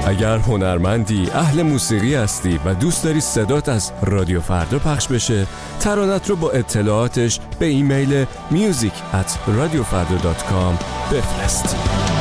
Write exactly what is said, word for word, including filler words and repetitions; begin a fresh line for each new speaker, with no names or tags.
اگر هنرمندی، اهل موسیقی هستی و دوست داری صدات از رادیو فردا پخش بشه، ترانت رو با اطلاعاتش به ایمیل music at radio farda dot com بفرست.